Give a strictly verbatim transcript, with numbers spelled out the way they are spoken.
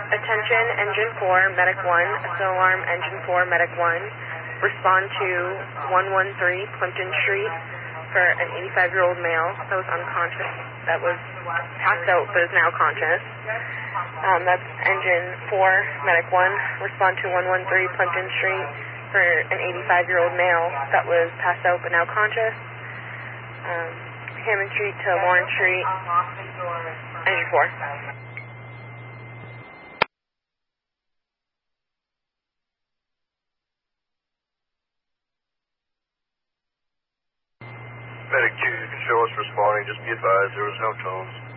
Attention, Engine four, Medic one, Assault Alarm, Engine four, Medic one. Respond to one one three Plimpton Street for an eighty-five-year-old male that was unconscious, that was passed out but is now conscious. Um, that's Engine four, Medic one. Respond to one one three Plimpton Street for an eighty-five-year-old male that was passed out but now conscious. Um, Hammond Street to Lawrence Street, Engine four. Medic two, you can show us responding. Just be advised there was no tones.